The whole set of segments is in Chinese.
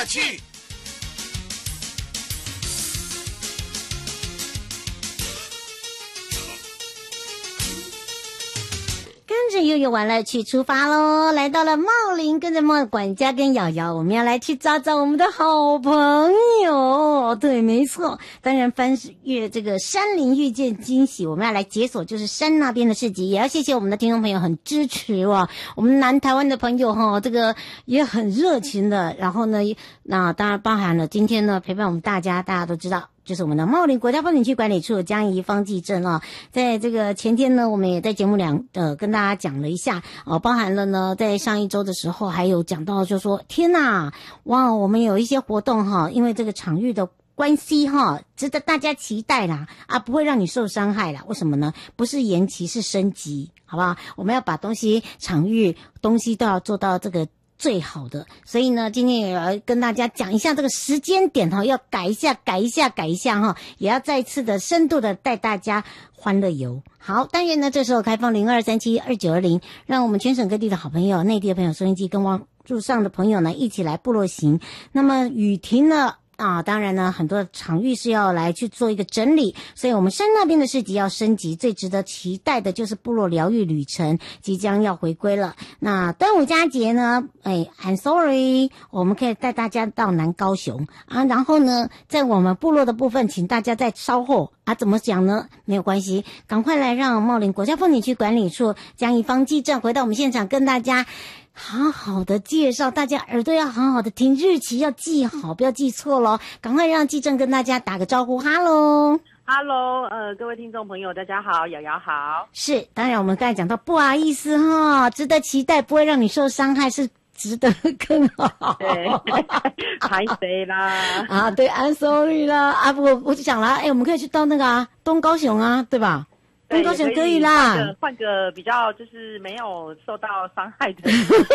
下去。 跟着悠悠玩乐趣出发咯，来到了茂林，跟着茂管家跟瑶瑶，我们要来去找找我们的好朋友。对，没错，当然翻越这个山林遇见惊喜，我们要来解锁就是山那边的市集，也要谢谢我们的听众朋友很支持哦。我们南台湾的朋友这个也很热情的，然后呢，那当然包含了今天呢陪伴我们大家都知道。就是我们的茂林国家风景区管理处江宜芳技正在这个前天呢，我们也在节目跟大家讲了一下包含了呢，在上一周的时候还有讲到，就说天哪，哇，我们有一些活动因为这个场域的关系值得大家期待啦不会让你受伤害啦。为什么呢？不是延期，是升级，好不好？我们要把场域东西都要做到这个最好的，所以呢，今天也要跟大家讲一下这个时间点要改一下也要再次的深度的带大家欢乐游。好，当然呢，这时候开放02372920，让我们全省各地的好朋友、内地的朋友、收音机跟网路上的朋友呢，一起来部落行。那么雨停了当然呢，很多场域是要来去做一个整理，所以我们山那边的市集要升级，最值得期待的就是部落疗愈旅程即将要回归了。那端午佳节呢，I'm sorry， 我们可以带大家到南高雄然后呢，在我们部落的部分，请大家再稍后怎么讲呢？没有关系，赶快来让茂林国家风景区管理处江宜芳技正回到我们现场，跟大家好好的介绍，大家耳朵要好好的听，日期要记好，不要记错咯。赶快让技正跟大家打个招呼，哈喽。 Hello， 各位听众朋友，大家好，瑶瑶好。 是，当然我们刚才讲到，不好意思值得期待，不会让你受伤害，是值得更好。 对，拍谁啦？ 对 ，I'm sorry 啦。我就讲了，我们可以去到那个东高雄对吧？东高雄可以啦， 换个比较就是没有受到伤害的。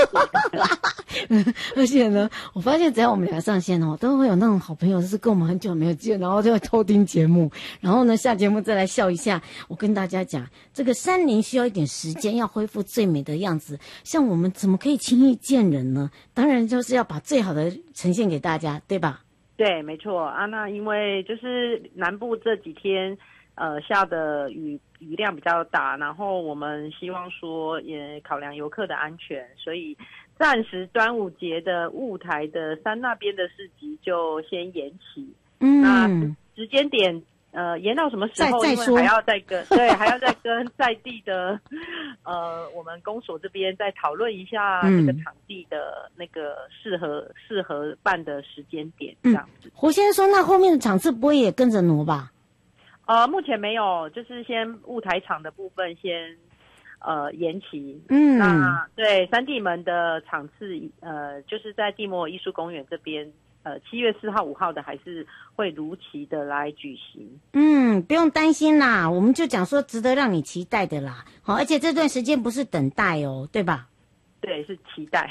而且呢，我发现只要我们俩上线都会有那种好朋友，就是跟我们很久没有见，然后就会偷听节目，然后呢下节目再来笑一下。我跟大家讲，这个山林需要一点时间，要恢复最美的样子。像我们怎么可以轻易见人呢？当然就是要把最好的呈现给大家，对吧？ 对，没错那因为就是南部这几天下的雨量比较大，然后我们希望说也考量游客的安全，所以暂时端午节的雾台的山那边的市集就先延期。那时间点延到什么时候？因为还要再跟在地的我们公所这边再讨论一下这个场地的那个适合办的时间点这样子。 胡先生说，那后面的场次不会也跟着挪吧？ 目前没有，就是先雾台场的部分先延期。那对三地门的场次就是在地摩尔艺术公园这边7月4号5号的还是会如期的来举行。 不用担心啦，我们就讲说值得让你期待的啦。好，而且这段时间不是等待对吧？ 对，是期待。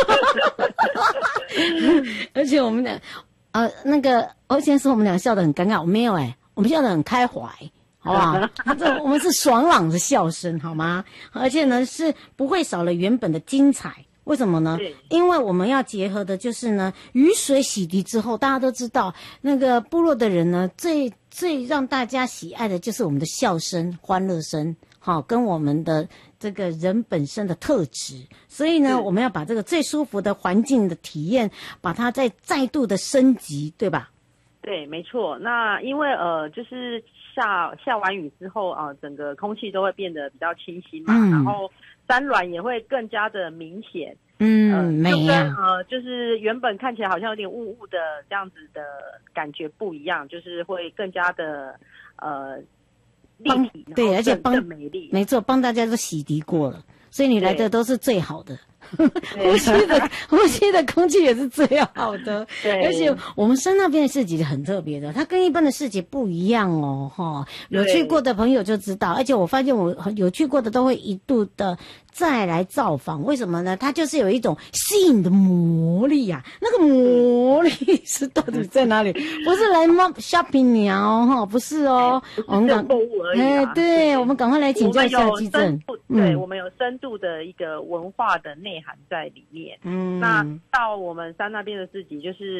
而且我们俩那个欧先生我们俩笑得很尴尬，我没有我们笑得很开怀，好不好？我们是爽朗的笑声，好吗？而且呢，是不会少了原本的精彩。为什么呢？因为我们要结合的就是呢，雨水洗涤之后，大家都知道，那个部落的人呢，最让大家喜爱的就是我们的笑声、欢乐声，跟我们的这个人本身的特质。所以呢，我们要把这个最舒服的环境的体验，把它再度的升级，对吧？ 对，没错。那因为就是下完雨之后整个空气都会变得比较清新嘛，然后山峦也会更加的明显。 美就是原本看起来好像有点雾雾的这样子的感觉不一样，就是会更加的立体， 对，而且更美丽。 没错，帮大家都洗涤过了，所以你来的都是最好的。呼吸的空气也是最好的。对，而且我们山那边的市集很特别的，它跟一般的市集不一样有去过的朋友就知道，而且我发现我有去过的都会一度的再来造访。为什么呢？它就是有一种吸引的魔力那个魔力是到底在哪里？不是来 shopping 鸟不是我们购物而已对，我们赶快来请教一下基正。 对，我们有深度的一个文化的内涵在里面。那到我们山那边的市集，就是